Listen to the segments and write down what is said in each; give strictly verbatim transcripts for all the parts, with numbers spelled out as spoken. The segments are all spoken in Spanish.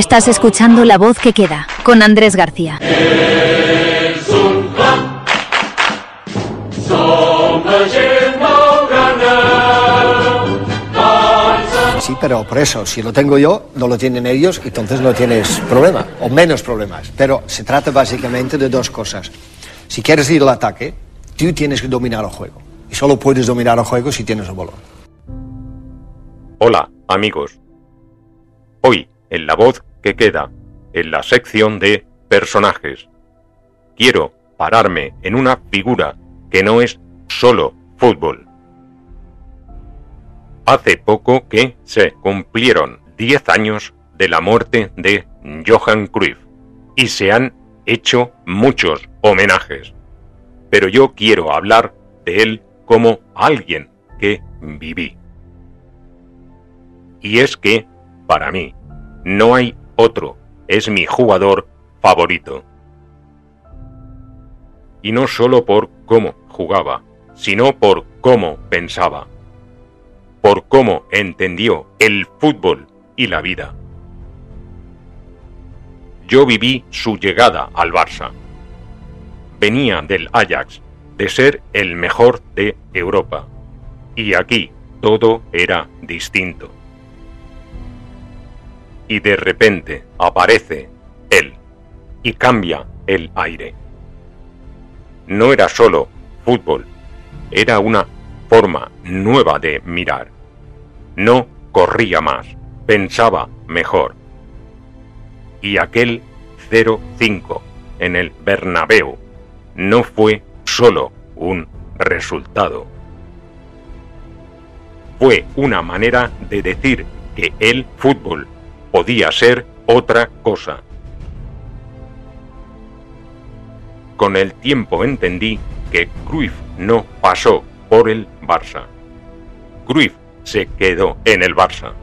Estás escuchando La Voz que Queda, con Andrés García. Sí, pero por eso, si lo tengo yo, no lo tienen ellos, entonces no tienes problema, o menos problemas. Pero se trata básicamente de dos cosas. Si quieres ir al ataque, tú tienes que dominar el juego. Y solo puedes dominar el juego si tienes el balón. Hola, amigos. Hoy, en La Voz que Queda, en la sección de personajes, quiero pararme en una figura que no es solo fútbol. Hace poco que se cumplieron diez años de la muerte de Johan Cruyff y se han hecho muchos homenajes. Pero yo quiero hablar de él como alguien que viví. Y es que, para mí, no hay otro, es mi jugador favorito. Y no solo por cómo jugaba, sino por cómo pensaba, por cómo entendió el fútbol y la vida. Yo viví su llegada al Barça. Venía del Ajax, de ser el mejor de Europa. Y aquí todo era distinto. Y de repente aparece él y cambia el aire. No era solo fútbol, era una forma nueva de mirar. No corría más, pensaba mejor. Y aquel cero cinco en el Bernabéu no fue solo un resultado. Fue una manera de decir que el fútbol podía ser otra cosa. Con el tiempo entendí que Cruyff no pasó por el Barça. Cruyff se quedó en el Barça.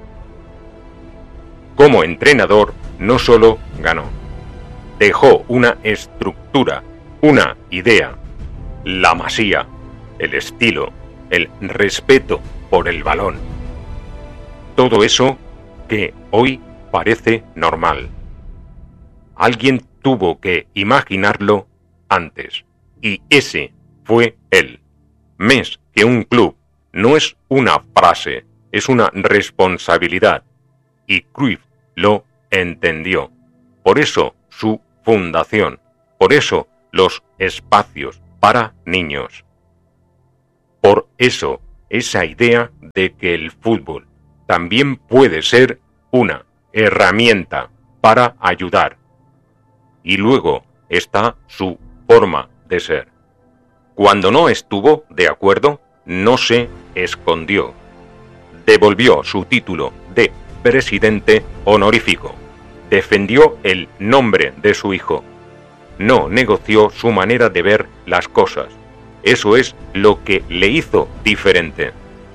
Como entrenador, no solo ganó, dejó una estructura, una idea, la masía, el estilo, el respeto por el balón. Todo eso que hoy parece normal. Alguien tuvo que imaginarlo antes, y ese fue él. Más que un club, no es una frase, es una responsabilidad, y Cruyff lo entendió. Por eso su fundación, por eso los espacios para niños. Por eso esa idea de que el fútbol también puede ser una herramienta para ayudar. Y luego está su forma de ser. Cuando no estuvo de acuerdo, no se escondió. Devolvió su título de presidente honorífico. Defendió el nombre de su hijo. No negoció su manera de ver las cosas. Eso es lo que le hizo diferente.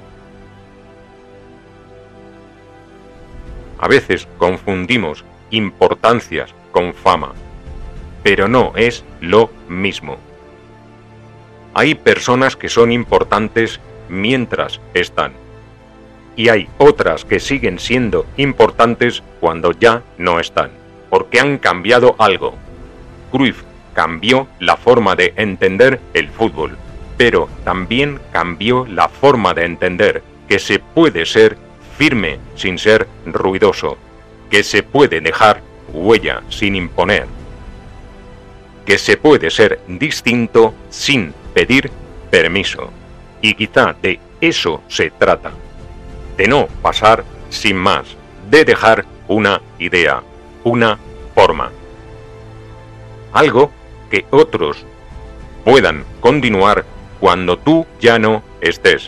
A veces confundimos importancias con fama, pero no es lo mismo. Hay personas que son importantes mientras están, y hay otras que siguen siendo importantes cuando ya no están, porque han cambiado algo. Cruyff cambió la forma de entender el fútbol, pero también cambió la forma de entender que se puede ser firme sin ser ruidoso, que se puede dejar huella sin imponer, que se puede ser distinto sin pedir permiso. Y quizá de eso se trata, de no pasar sin más, de dejar una idea, una forma. Algo que otros puedan continuar cuando tú ya no estés.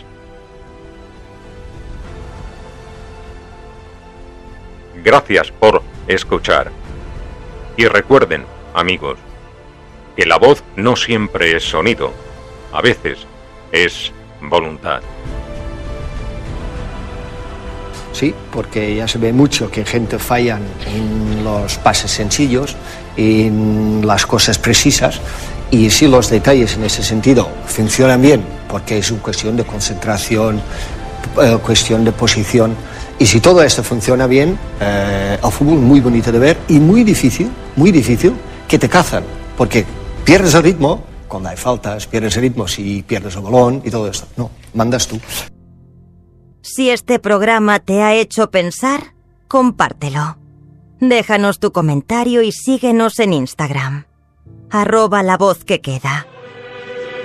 Gracias por escuchar. Y recuerden, amigos, que la voz no siempre es sonido, a veces es voluntad. Sí, porque ya se ve mucho que gente falla en los pases sencillos, en las cosas precisas, y si los detalles en ese sentido funcionan bien, porque es una cuestión de concentración, eh, cuestión de posición, Y si todo esto funciona bien, eh, el fútbol es muy bonito de ver y muy difícil, muy difícil que te cazan, porque pierdes el ritmo cuando hay faltas, pierdes el ritmo si pierdes el balón y todo esto. No, mandas tú. Si este programa te ha hecho pensar, compártelo. Déjanos tu comentario y síguenos en Instagram. Arroba La Voz que Queda.